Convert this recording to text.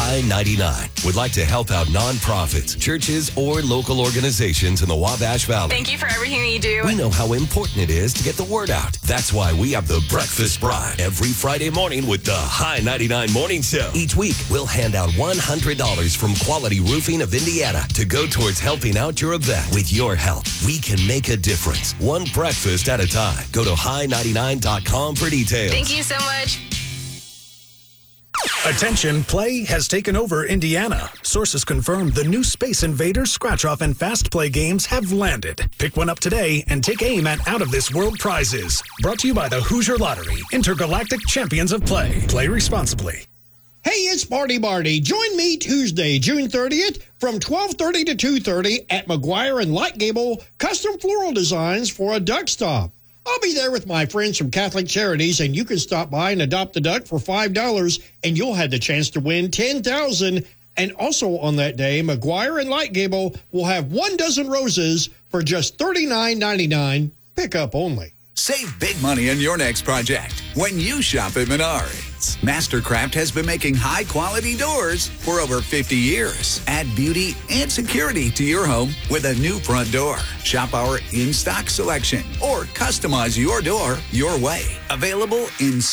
High 99 would like to help out nonprofits, churches, or local organizations in the Wabash Valley. Thank you for everything that you do. We know how important it is to get the word out. That's why we have the Breakfast Bride every Friday morning with the High 99 Morning Show. Each week, we'll hand out $100 from Quality Roofing of Indiana to go towards helping out your event. With your help, we can make a difference. One breakfast at a time. Go to high99.com for details. Thank you so much. Attention, play has taken over Indiana. Sources confirm the new Space Invaders, Scratch-Off, and Fast Play games have landed. Pick one up today and take aim at out-of-this-world prizes. Brought to you by the Hoosier Lottery, Intergalactic Champions of Play. Play responsibly. Hey, it's Marty. Join me Tuesday, June 30th from 12:30 to 2:30 at McGuire and Light Gable Custom Floral Designs for a duck stop. I'll be there with my friends from Catholic Charities, and you can stop by and adopt a duck for $5, and you'll have the chance to win $10,000. And also on that day, McGuire and Light Gable will have 1 dozen roses for just $39.99, pickup only. Save big money on your next project when you shop at Menards. Mastercraft has been making high-quality doors for over 50 years. Add beauty and security to your home with a new front door. Shop our in-stock selection or customize your door your way. Available in